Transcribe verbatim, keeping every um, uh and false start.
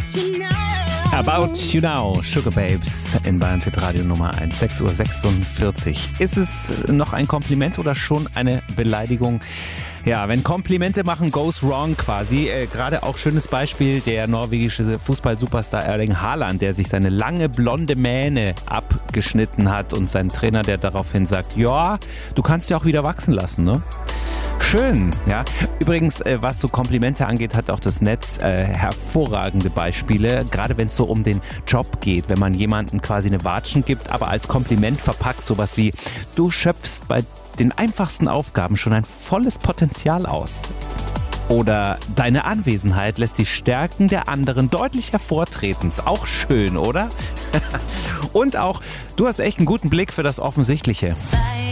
About You Now, Sugar Babes in Bayern Hit Radio Nummer eins, sechs Uhr sechsundvierzig. Ist es noch ein Kompliment oder schon eine Beleidigung? Ja, wenn Komplimente machen, goes wrong quasi. Äh, Gerade auch schönes Beispiel der norwegische Fußball-Superstar Erling Haaland, der sich seine lange blonde Mähne abgeschnitten hat und sein Trainer, der daraufhin sagt, ja, du kannst ja auch wieder wachsen lassen, ne? Schön, ja. Übrigens, äh, was so Komplimente angeht, hat auch das Netz äh, hervorragende Beispiele, gerade wenn es so um den Job geht, wenn man jemandem quasi eine Watschen gibt, aber als Kompliment verpackt, sowas wie, du schöpfst bei den einfachsten Aufgaben schon ein volles Potenzial aus. Oder deine Anwesenheit lässt die Stärken der anderen deutlich hervortreten. Ist auch schön, oder? Und auch, du hast echt einen guten Blick für das Offensichtliche.